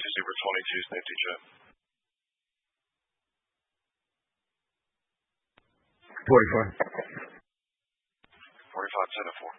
Zebra 22, safety check. 44. 45, 10 at 4.